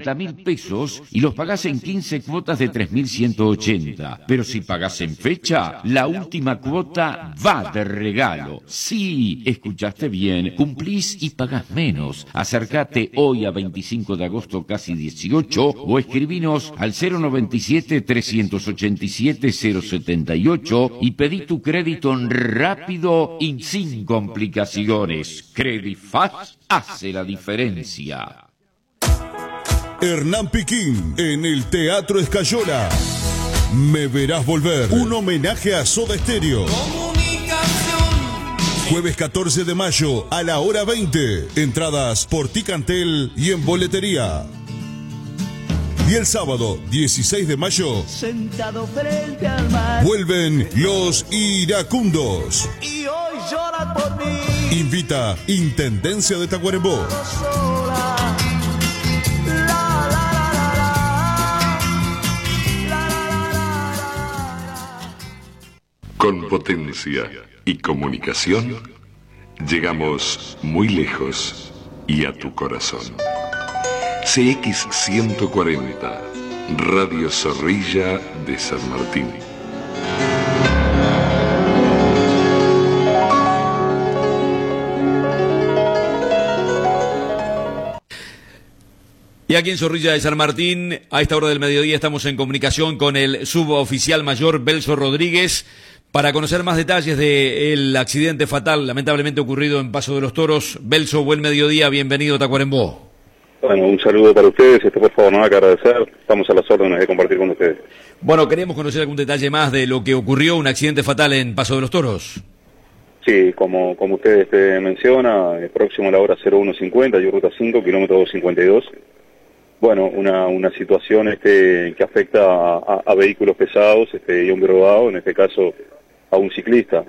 30.000 pesos y los pagás en 15 cuotas de 3.180. Pero si pagás en fecha, la última cuota va de regalo. Sí, escuchaste bien, cumplís y pagás menos. Acércate hoy a 25 de agosto casi 18 o escribinos al 097-387-078 y pedí tu crédito rápido y sin complicaciones. Credifaz hace la diferencia. Hernán Piquín en el Teatro Escayola. Me verás volver. Un homenaje a Soda Stereo. Jueves 14 de mayo a la hora 20. Entradas por Ticantel y en boletería. Y el sábado 16 de mayo, sentado frente al mar, vuelven Los Iracundos. Y hoy llora por mí. Invita Intendencia de Tacuarembó. Con potencia y comunicación, llegamos muy lejos y a tu corazón. CX140, Radio Zorrilla de San Martín. Y aquí en Zorrilla de San Martín, a esta hora del mediodía, estamos en comunicación con el suboficial mayor Belso Rodríguez para conocer más detalles del accidente fatal lamentablemente ocurrido en Paso de los Toros. Belso, buen mediodía, bienvenido a Tacuarembó. Bueno, un saludo para ustedes, por favor, nada que agradecer, estamos a las órdenes de compartir con ustedes. Bueno, queremos conocer algún detalle más de lo que ocurrió, un accidente fatal en Paso de los Toros. Sí, como usted menciona, próximo a la hora 01:50, y ruta 5, kilómetro 252. Bueno, una situación que afecta a vehículos pesados y a un rodado, en este caso a un ciclista,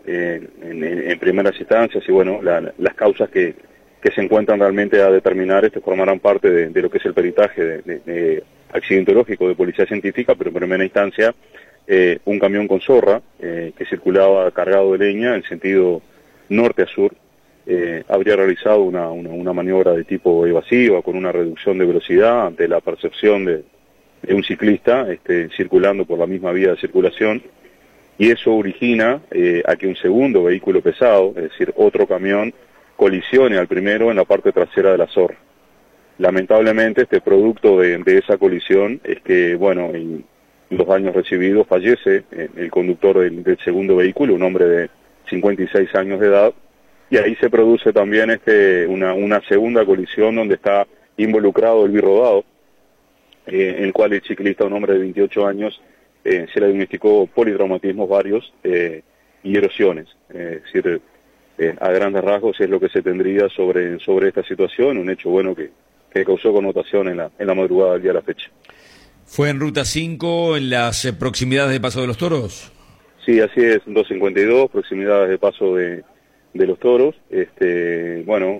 en primeras instancias, y bueno, las causas que se encuentran realmente a determinar formarán parte de lo que es el peritaje de accidentológico de policía científica, pero en primera instancia un camión con sorra que circulaba cargado de leña en sentido norte a sur, habría realizado una maniobra de tipo evasiva con una reducción de velocidad ante la percepción de un ciclista circulando por la misma vía de circulación, y eso origina a que un segundo vehículo pesado, es decir, otro camión, colisione al primero en la parte trasera de la zorra. Lamentablemente, producto de esa colisión es que, bueno, en los daños recibidos fallece el conductor del segundo vehículo, un hombre de 56 años de edad, y ahí se produce también una segunda colisión donde está involucrado el birrodado, en el cual el ciclista, un hombre de 28 años, se le diagnosticó politraumatismos varios y erosiones. Es decir, a grandes rasgos es lo que se tendría sobre esta situación, un hecho bueno que causó connotación en la madrugada del día de la fecha. ¿ ¿Fue en Ruta 5, en las proximidades de Paso de los Toros? Sí, así es, 252, proximidades de Paso de los Toros. Bueno,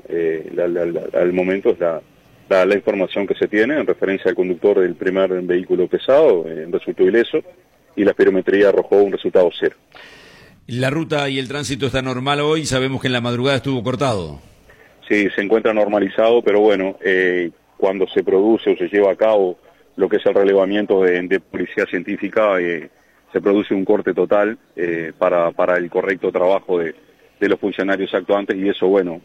al momento es la información que se tiene en referencia al conductor del primer vehículo pesado, resultó ileso, y la espirometría arrojó un resultado 0. ¿La ruta y el tránsito está normal hoy? Sabemos que en la madrugada estuvo cortado. Sí, se encuentra normalizado, pero bueno, cuando se produce o se lleva a cabo lo que es el relevamiento de policía científica, se produce un corte total para el correcto trabajo de los funcionarios actuantes, y eso, bueno,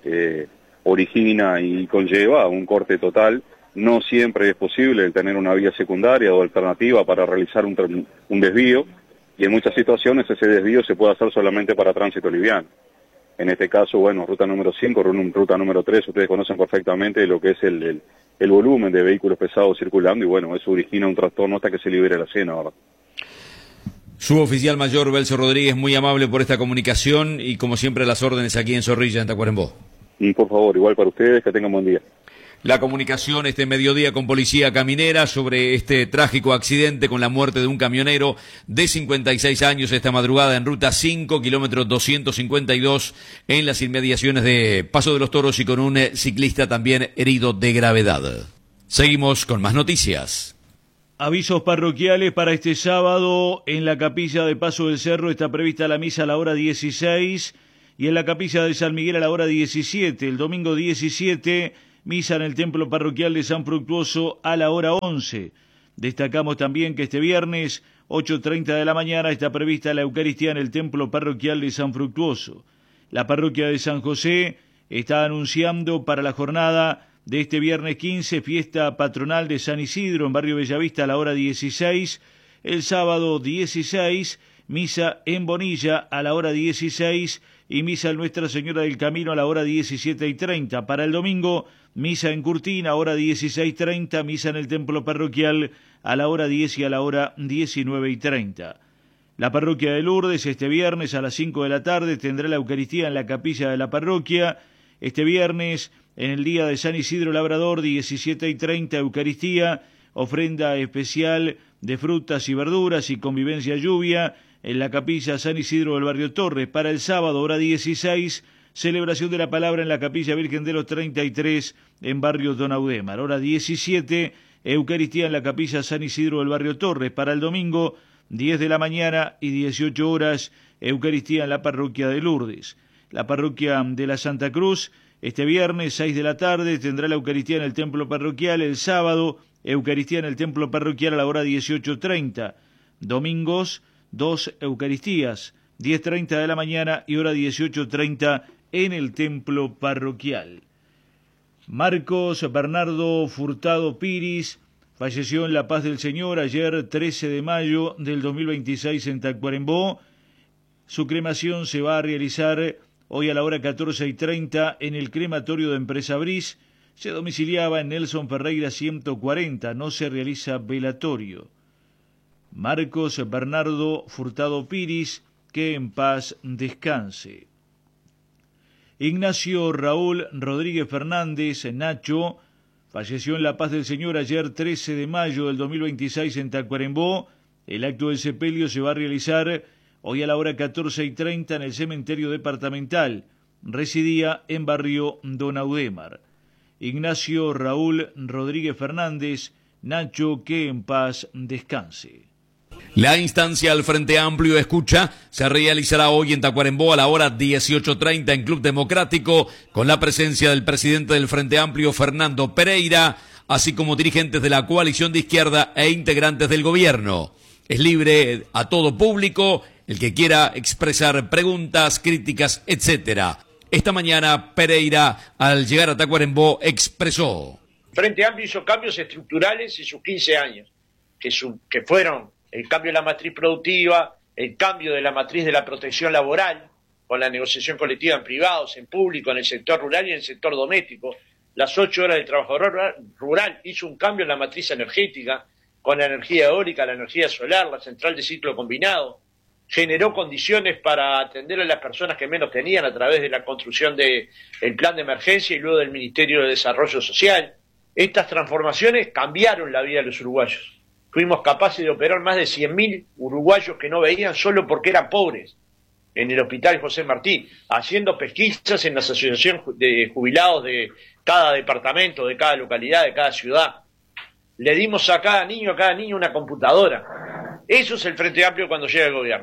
origina y conlleva un corte total. No siempre es posible el tener una vía secundaria o alternativa para realizar un desvío, y en muchas situaciones ese desvío se puede hacer solamente para tránsito liviano. En este caso, bueno, ruta número 5, ruta número 3, ustedes conocen perfectamente lo que es el volumen de vehículos pesados circulando, y bueno, eso origina un trastorno hasta que se libere la escena, ¿verdad? Suboficial mayor Belso Rodríguez, muy amable por esta comunicación, y como siempre las órdenes aquí en Zorrilla, en Tacuarembó. Y por favor, igual para ustedes, que tengan buen día. La comunicación este mediodía con Policía Caminera sobre este trágico accidente con la muerte de un camionero de 56 años esta madrugada en Ruta 5, kilómetro 252, en las inmediaciones de Paso de los Toros, y con un ciclista también herido de gravedad. Seguimos con más noticias. Avisos parroquiales para este sábado. En la capilla de Paso del Cerro está prevista la misa a la hora 16 y en la capilla de San Miguel a la hora 17. El domingo 17 misa en el templo parroquial de San Fructuoso a la hora 11. Destacamos también que este viernes, 8:30 de la mañana, está prevista la Eucaristía en el templo parroquial de San Fructuoso. La parroquia de San José está anunciando para la jornada de este viernes 15, fiesta patronal de San Isidro en Barrio Bellavista a la hora 16, el sábado 16, misa en Bonilla a la hora 16 y misa en Nuestra Señora del Camino a la hora 17:30. Para el domingo, misa en Curtina a hora 16:30, misa en el templo parroquial a la hora 10 y a la hora 19:30. La parroquia de Lourdes este viernes a las 5 de la tarde tendrá la Eucaristía en la capilla de la parroquia. Este viernes, en el día de San Isidro Labrador, 17:30, Eucaristía, ofrenda especial de frutas y verduras y convivencia lluvia en la capilla San Isidro del barrio Torres. Para el sábado, hora 16, celebración de la palabra en la capilla Virgen de los 33 en barrio Don Audemar. Hora 17, Eucaristía en la capilla San Isidro del barrio Torres. Para el domingo, 10 de la mañana y 18 horas, Eucaristía en la parroquia de Lourdes. La parroquia de la Santa Cruz, este viernes, 6 de la tarde, tendrá la Eucaristía en el templo parroquial. El sábado, Eucaristía en el templo parroquial a la hora 18:30. Domingos, 2 Eucaristías, 10:30 de la mañana y hora 18:30 en el templo parroquial. Marcos Bernardo Furtado Piris falleció en La Paz del Señor ayer 13 de mayo del 2026 en Tacuarembó. Su cremación se va a realizar hoy a la hora 14:30 en el crematorio de Empresa Bris. Se domiciliaba en Nelson Ferreira 140, no se realiza velatorio. Marcos Bernardo Furtado Piris, que en paz descanse. Ignacio Raúl Rodríguez Fernández, Nacho, falleció en La Paz del Señor ayer 13 de mayo del 2026 en Tacuarembó. El acto del sepelio se va a realizar hoy a la hora 14:30 en el cementerio departamental. Residía en barrio Don Audemar. Ignacio Raúl Rodríguez Fernández, Nacho, que en paz descanse. La instancia al Frente Amplio Escucha se realizará hoy en Tacuarembó a la hora 18:30 en Club Democrático, con la presencia del presidente del Frente Amplio, Fernando Pereira, así como dirigentes de la coalición de izquierda e integrantes del gobierno. Es libre a todo público el que quiera expresar preguntas, críticas, etc. Esta mañana Pereira, al llegar a Tacuarembó, expresó: Frente Amplio hizo cambios estructurales en sus 15 años, que fueron el cambio de la matriz productiva, el cambio de la matriz de la protección laboral, con la negociación colectiva en privados, en público, en el sector rural y en el sector doméstico. Las 8 horas del trabajador rural hizo un cambio en la matriz energética, con la energía eólica, la energía solar, la central de ciclo combinado. Generó condiciones para atender a las personas que menos tenían a través de la construcción del plan de emergencia y luego del Ministerio de Desarrollo Social. Estas transformaciones cambiaron la vida de los uruguayos. Fuimos capaces de operar más de 100.000 uruguayos que no veían solo porque eran pobres en el Hospital José Martí, haciendo pesquisas en la asociación de jubilados de cada departamento, de cada localidad, de cada ciudad. Le dimos a cada niño una computadora. Eso es el Frente Amplio cuando llega el gobierno.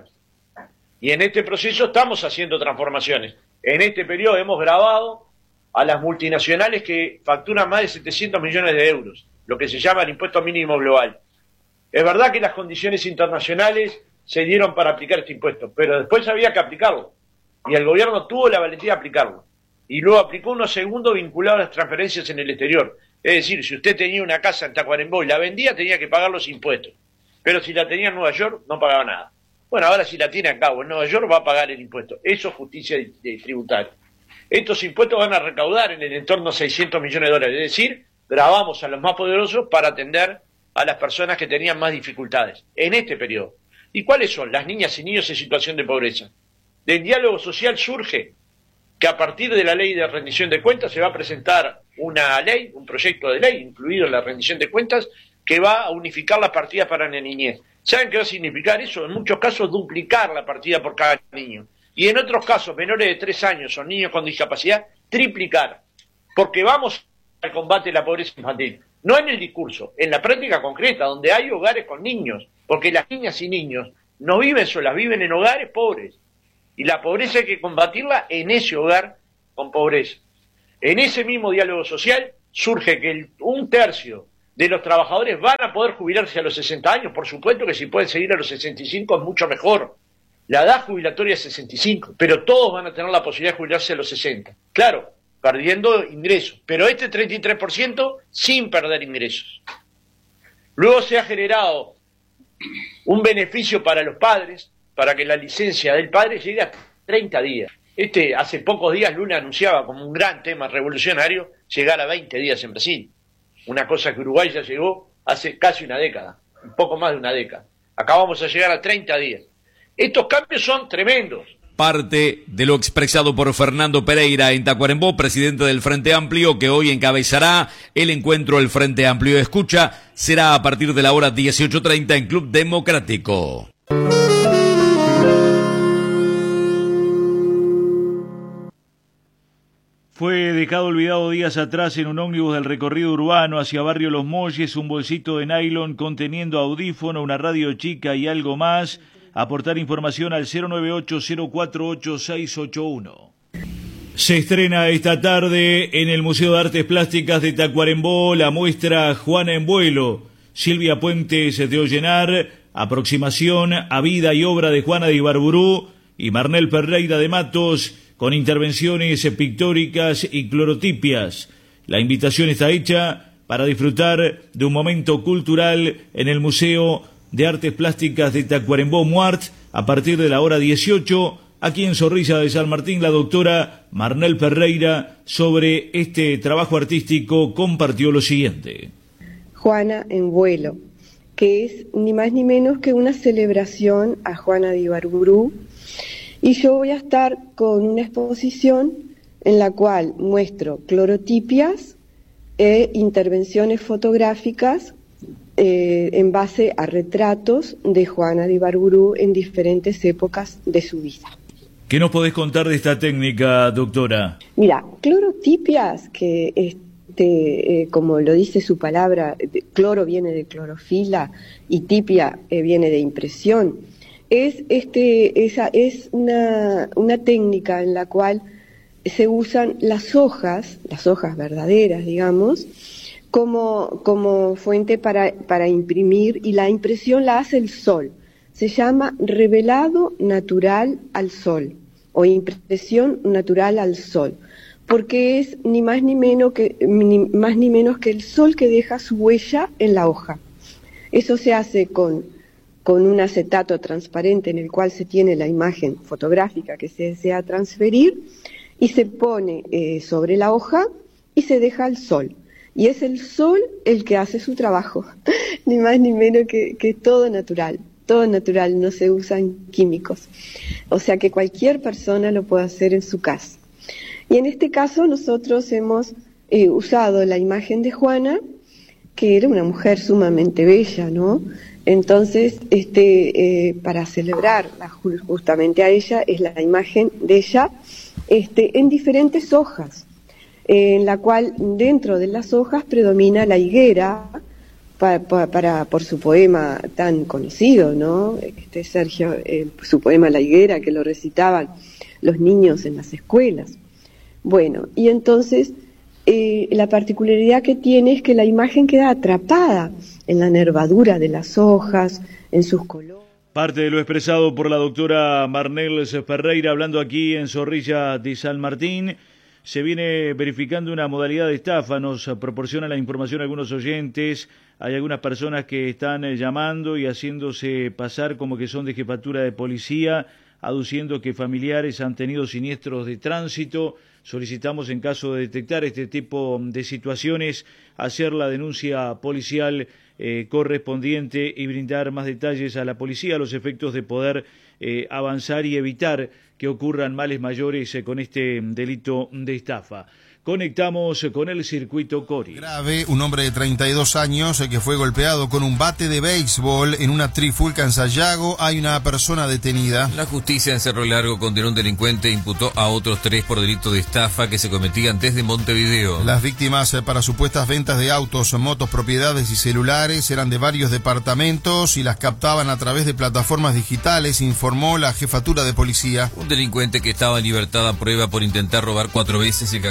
Y en este proceso estamos haciendo transformaciones. En este periodo hemos grabado a las multinacionales que facturan más de 700 millones de euros, lo que se llama el impuesto mínimo global. Es verdad que las condiciones internacionales se dieron para aplicar este impuesto, pero después había que aplicarlo. Y el gobierno tuvo la valentía de aplicarlo. Y luego aplicó uno segundo vinculado a las transferencias en el exterior. Es decir, si usted tenía una casa en Tacuarembó y la vendía, tenía que pagar los impuestos. Pero si la tenía en Nueva York, no pagaba nada. Bueno, ahora si la tiene acá o en Nueva York, va a pagar el impuesto. Eso es justicia tributaria. Estos impuestos van a recaudar en el entorno de 600 millones de dólares. Es decir, grabamos a los más poderosos para atender a las personas que tenían más dificultades en este periodo. ¿Y cuáles son? Las niñas y niños en situación de pobreza. Del diálogo social surge que a partir de la ley de rendición de cuentas se va a presentar una ley, un proyecto de ley incluido en la rendición de cuentas, que va a unificar las partidas para la niñez. ¿Saben qué va a significar eso? En muchos casos duplicar la partida por cada niño. Y en otros casos, menores de 3 años o niños con discapacidad, triplicar. Porque vamos al combate de la pobreza infantil. No en el discurso, en la práctica concreta, donde hay hogares con niños. Porque las niñas y niños no viven solas, viven en hogares pobres. Y la pobreza hay que combatirla en ese hogar con pobreza. En ese mismo diálogo social surge que un tercio de los trabajadores van a poder jubilarse a los 60 años, por supuesto que si pueden seguir a los 65 es mucho mejor. La edad jubilatoria es 65, pero todos van a tener la posibilidad de jubilarse a los 60. Claro, perdiendo ingresos, pero este 33% sin perder ingresos. Luego se ha generado un beneficio para los padres, para que la licencia del padre llegue a 30 días. Hace pocos días Lula anunciaba como un gran tema revolucionario llegar a 20 días en Brasil. Una cosa que Uruguay ya llegó hace casi una década, un poco más de una década. Acá vamos a llegar a 30 días. Estos cambios son tremendos. Parte de lo expresado por Fernando Pereira en Tacuarembó, presidente del Frente Amplio, que hoy encabezará el encuentro del Frente Amplio. Escucha, será a partir de la hora 18:30 en Club Democrático. Fue dejado olvidado días atrás en un ómnibus del recorrido urbano hacia Barrio Los Molles un bolsito de nylon conteniendo audífono, una radio chica y algo más. Aportar información al 098-048-681. Se estrena esta tarde en el Museo de Artes Plásticas de Tacuarembó la muestra Juana en Vuelo. Silvia Puentes de Ollenar, aproximación a vida y obra de Juana de Ibarburú, y Marnel Ferreira de Matos, con intervenciones pictóricas y clorotipias. La invitación está hecha para disfrutar de un momento cultural en el Museo de Artes Plásticas de Tacuarembó Muart a partir de la hora 18, aquí en Zorrilla de San Martín. La doctora Marnel Ferreira sobre este trabajo artístico compartió lo siguiente. Juana en Vuelo, que es ni más ni menos que una celebración a Juana de Ibarburú, y yo voy a estar con una exposición en la cual muestro clorotipias e intervenciones fotográficas en base a retratos de Juana de Ibarburú en diferentes épocas de su vida. ¿Qué nos podés contar de esta técnica, doctora? Mira, clorotipias, que como lo dice su palabra, cloro viene de clorofila y tipia viene de impresión. Es una técnica en la cual se usan las hojas verdaderas, digamos, como fuente para imprimir, y la impresión la hace el sol. Se llama revelado natural al sol o impresión natural al sol, porque es ni más ni menos que el sol que deja su huella en la hoja. Eso se hace con un acetato transparente en el cual se tiene la imagen fotográfica que se desea transferir y se pone sobre la hoja y se deja al sol. Y es el sol el que hace su trabajo, ni más ni menos que todo natural, no se usan químicos. O sea que cualquier persona lo puede hacer en su casa. Y en este caso nosotros hemos usado la imagen de Juana, que era una mujer sumamente bella, ¿no? Entonces, para celebrarla justamente a ella, es la imagen de ella en diferentes hojas, en la cual dentro de las hojas predomina la higuera, por su poema tan conocido, ¿no? Sergio, su poema La Higuera, que lo recitaban los niños en las escuelas. Bueno, y entonces la particularidad que tiene es que la imagen queda atrapada en la nervadura de las hojas, en sus colores. Parte de lo expresado por la doctora Marnel Ferreira, hablando aquí en Zorrilla de San Martín. Se viene verificando una modalidad de estafa, nos proporciona la información algunos oyentes. Hay algunas personas que están llamando y haciéndose pasar como que son de jefatura de policía, aduciendo que familiares han tenido siniestros de tránsito. Solicitamos, en caso de detectar este tipo de situaciones, hacer la denuncia policial correspondiente y brindar más detalles a la policía a los efectos de poder avanzar y evitar que ocurran males mayores con este delito de estafa. Conectamos con el circuito Cori. Grave, un hombre de 32 años que fue golpeado con un bate de béisbol en una trifulca en Sayago. Hay una persona detenida. La justicia en Cerro Largo condenó a un delincuente e imputó a otros 3 por delito de estafa que se cometían desde Montevideo. Las víctimas para supuestas ventas de autos, motos, propiedades y celulares eran de varios departamentos y las captaban a través de plataformas digitales, informó la jefatura de policía. Un delincuente que estaba en libertad a prueba por intentar robar 4 veces el cajero del Banco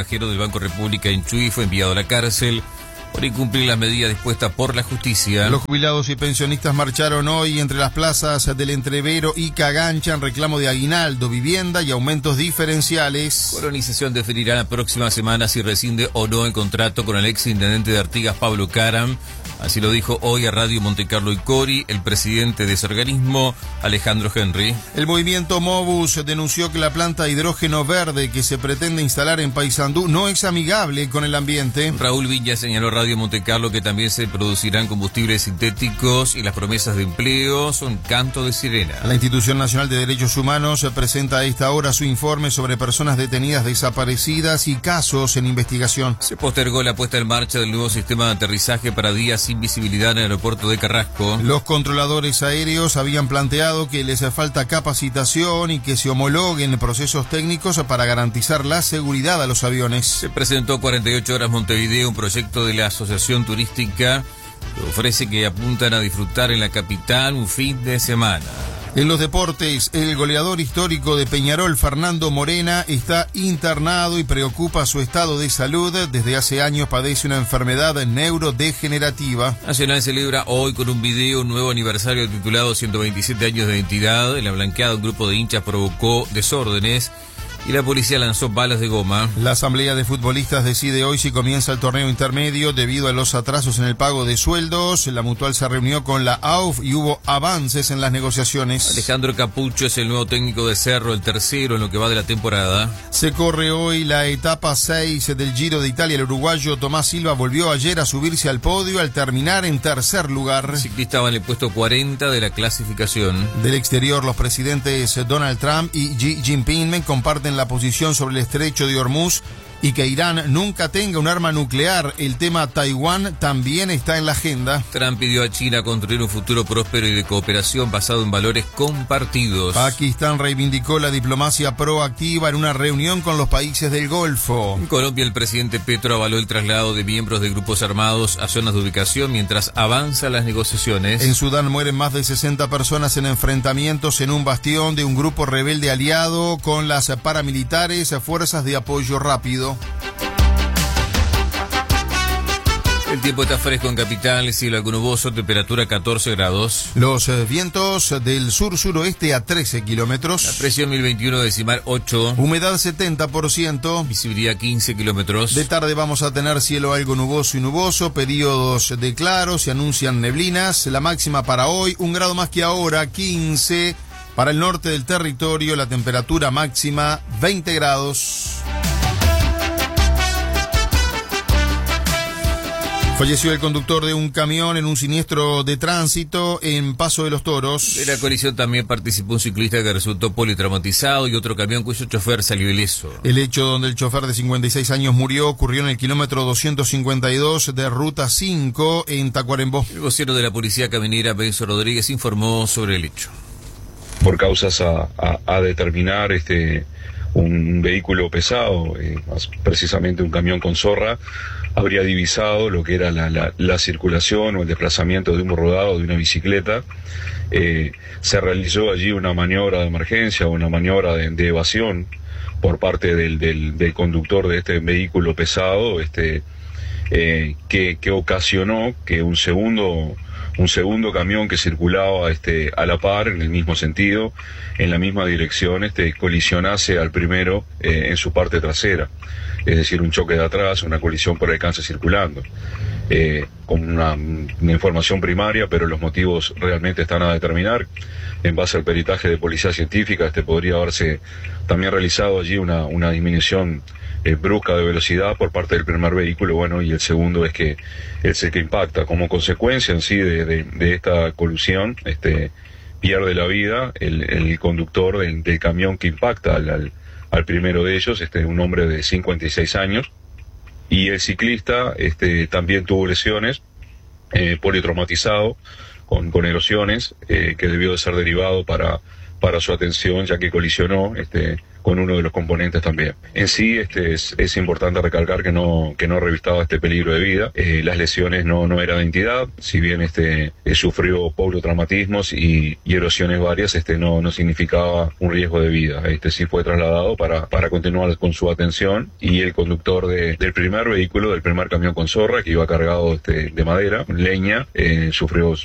Banco República en Chuy fue enviado a la cárcel por incumplir las medidas dispuestas por la justicia. Los jubilados y pensionistas marcharon hoy entre las plazas del Entrevero y Cagancha en reclamo de aguinaldo, vivienda y aumentos diferenciales. La organización definirá la próxima semana si rescinde o no el contrato con el ex intendente de Artigas, Pablo Caram. Así lo dijo hoy a Radio Montecarlo y Cori el presidente de ese organismo, Alejandro Henry. El movimiento Mobus denunció que la planta de hidrógeno verde que se pretende instalar en Paysandú no es amigable con el ambiente. Raúl Villa señaló a Radio Montecarlo que también se producirán combustibles sintéticos y las promesas de empleo son canto de sirena. La Institución Nacional de Derechos Humanos presenta a esta hora su informe sobre personas detenidas desaparecidas y casos en investigación. Se postergó la puesta en marcha del nuevo sistema de aterrizaje para días sin visibilidad en el aeropuerto de Carrasco. Los controladores aéreos habían planteado que les falta capacitación y que se homologuen procesos técnicos para garantizar la seguridad a los aviones. Se presentó 48 Horas Montevideo, un proyecto de la Asociación Turística que ofrece que apuntan a disfrutar en la capital un fin de semana. En los deportes, el goleador histórico de Peñarol, Fernando Morena, está internado y preocupa su estado de salud. Desde hace años padece una enfermedad neurodegenerativa. Nacional celebra hoy con un video un nuevo aniversario titulado 127 años de identidad. En la blanqueada un grupo de hinchas provocó desórdenes y la policía lanzó balas de goma. La asamblea de futbolistas decide hoy si comienza el torneo intermedio debido a los atrasos en el pago de sueldos. La Mutual se reunió con la AUF y hubo avances en las negociaciones. Alejandro Capucho es el nuevo técnico de Cerro, el tercero en lo que va de la temporada. Se corre hoy la etapa 6 del Giro de Italia. El uruguayo Tomás Silva volvió ayer a subirse al podio al terminar en tercer lugar. El ciclista va en el puesto 40 de la clasificación. Del exterior, los presidentes Donald Trump y Xi Jinping comparten la posición sobre el estrecho de Hormuz y que Irán nunca tenga un arma nuclear. El tema Taiwán también está en la agenda. Trump pidió a China construir un futuro próspero y de cooperación basado en valores compartidos. Pakistán reivindicó la diplomacia proactiva en una reunión con los países del Golfo. En Colombia, el presidente Petro avaló el traslado de miembros de grupos armados a zonas de ubicación mientras avanzan las negociaciones. En Sudán mueren más de 60 personas en enfrentamientos en un bastión de un grupo rebelde aliado con las paramilitares fuerzas de apoyo rápido. El tiempo está fresco en capital, cielo algo nuboso, temperatura 14 grados. Los vientos del sur-suroeste a 13 kilómetros. La presión 1021,8. Humedad 70%. Visibilidad 15 kilómetros. De tarde vamos a tener cielo algo nuboso y nuboso, periodos de claros, se anuncian neblinas. La máxima para hoy, 1 grado más que ahora, 15. Para el norte del territorio, la temperatura máxima 20 grados. Falleció el conductor de un camión en un siniestro de tránsito en Paso de los Toros. De la colisión también participó un ciclista que resultó politraumatizado y otro camión cuyo chofer salió ileso. El hecho donde el chofer de 56 años murió ocurrió en el kilómetro 252 de Ruta 5 en Tacuarembó. El vocero de la Policía Caminera, Benzo Rodríguez, informó sobre el hecho. Por causas a determinar un vehículo pesado, más precisamente un camión con zorra, habría divisado lo que era la circulación o el desplazamiento de un rodado de una bicicleta. Se realizó allí una maniobra de emergencia o una maniobra de evasión por parte del conductor de este vehículo pesado, que ocasionó que un segundo camión que circulaba a la par, en el mismo sentido, en la misma dirección, colisionase al primero en su parte trasera. Es decir, un choque de atrás, una colisión por alcance circulando. Con una información primaria, pero los motivos realmente están a determinar. En base al peritaje de policía científica, podría haberse también realizado allí una disminución brusca de velocidad por parte del primer vehículo, bueno, y el segundo es que es el que impacta. Como consecuencia en sí de esta colusión, pierde la vida el conductor del camión que impacta al primero de ellos, un hombre de 56 años, y el ciclista también tuvo lesiones, politraumatizado, con erosiones, que debió de ser derivado para para su atención, ya que colisionó con uno de los componentes también. En sí, es importante recalcar que no revistaba peligro de vida. Las lesiones no eran de entidad, si bien sufrió politraumatismos y erosiones varias, no significaba un riesgo de vida. Sí fue trasladado para continuar con su atención, y el conductor del primer vehículo, del primer camión con zorra, que iba cargado de madera, leña, sufrió